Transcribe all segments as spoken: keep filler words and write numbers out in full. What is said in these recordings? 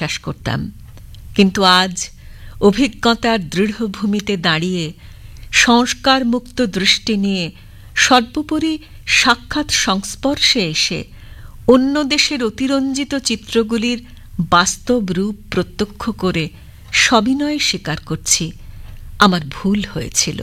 বিশ্বাস করতাম, কিন্তু আজ অভিজ্ঞতার দৃঢ়ভূমিতে দাঁড়িয়ে সংস্কার মুক্ত দৃষ্টি নিয়ে সর্বোপরি সাক্ষাৎ সংস্পর্শে এসে অন্য দেশের অতিরঞ্জিত চিত্রগুলির বাস্তব রূপ প্রত্যক্ষ করে সবিনয়ে স্বীকার করছি, আমার ভুল হয়েছিল।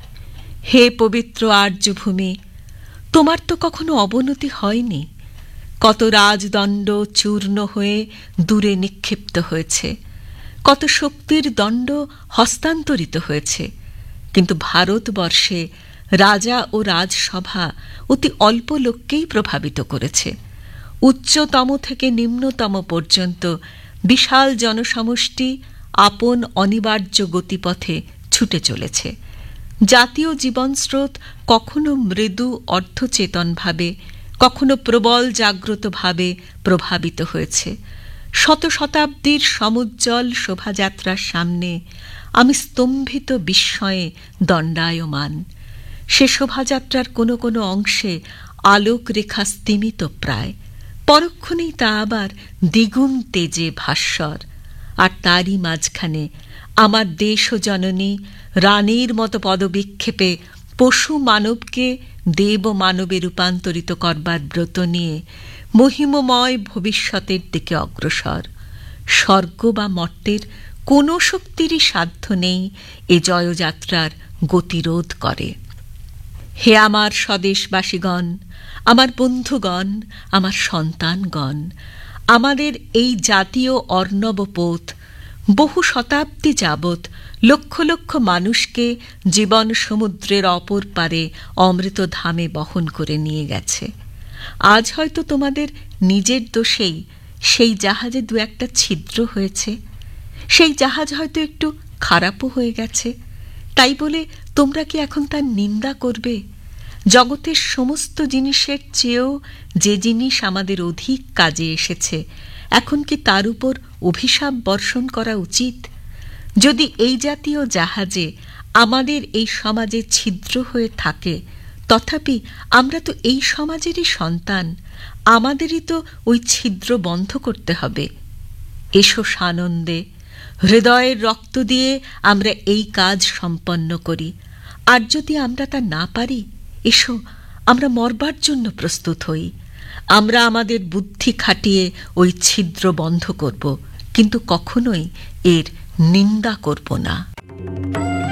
হে পবিত্র আর্যভূমি, তোমার তো কখনো অবনতি হয়নি। কত রাজদণ্ড চূর্ণ হয়ে দূরে নিক্ষিপ্ত হয়েছে, কত শক্তির দণ্ড হস্তান্তরিত হয়েছে, কিন্তু ভারতবর্ষে রাজা ও রাজসভা অতি অল্প লোককেই প্রভাবিত করেছে। উচ্চতম থেকে নিম্নতম পর্যন্ত বিশাল জনসমষ্টি আপন অনিবার্য গতিপথে ছুটে চলেছে। জাতীয় জীবনস্রোত কখনো মৃদু অর্ধচেতনভাবে, কখনো প্রবল জাগ্রতভাবে প্রভাবিত হয়েছে। শত শতাব্দীর সমুজ্জ্বল শোভাযাত্রার সামনে আমি স্তম্ভিত বিস্ময়ে দণ্ডায়মান। সে শোভাযাত্রার কোনো কোনো অংশে আলোক রেখা স্তিমিত প্রায়, পরক্ষণেই তা আবার দ্বিগুণ তেজে ভাস্বর। আর তারই মাঝখানে আমার দেশ ও জননী রানীর মতো পদবিক্ষেপে পশু মানবকে দেব মানবে রূপান্তরিত করবার ব্রত নিয়ে মহিমময় ভবিষ্যতের দিকে অগ্রসর। স্বর্গ বা মর্তের কোনো শক্তিরই সাধ্য নেই এ জয়যাত্রার গতিরোধ করে। হে আমার স্বদেশবাসীগণ, আমার বন্ধুগণ, আমার সন্তানগণ, আমাদের এই জাতীয় অর্ণব পথ বহু শতাব্দী যাবৎ লক্ষ লক্ষ মানুষকে জীবন সমুদ্রের অপর পারে অমৃত ধামে বহন করে নিয়ে গেছে। আজ হয়তো তোমাদের নিজের দোষেই সেই জাহাজে দু একটা ছিদ্র হয়েছে, সেই জাহাজ হয়তো একটু খারাপও হয়ে গেছে, তাই বলে তোমরা কি এখন তার নিন্দা করবে? জগতের সমস্ত জিনিসের চেয়েও যে জিনিস আমাদের অধিক কাজে এসেছে, এখন কি তার উপর অভিশাপ বর্ষণ করা উচিত? যদি এই জাতীয় জাহাজে আমাদের এই সমাজে ছিদ্র হয়ে থাকে, তথাপি আমরা তো এই সমাজেরই সন্তান, আমাদেরই তো ওই ছিদ্র বন্ধ করতে হবে। এসো সানন্দে, হৃদয়ের রক্ত দিয়ে আমরা এই কাজ সম্পন্ন করি। আর যদি আমরা তা না পারি, এসো আমরা মরবার জন্য প্রস্তুত হই। আমরা আমাদের বুদ্ধি খাটিয়ে ওই ছিদ্র বন্ধ করব, কিন্তু কখনোই এর নিন্দা করব না।